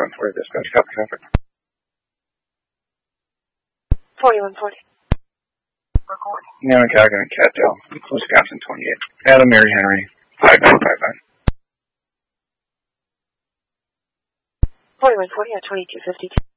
4140 dispatch, copy traffic. 4140. Namakaga and Catdale, Wisconsin 28. Adam Mary Henry, 5959. 4140 at 2252.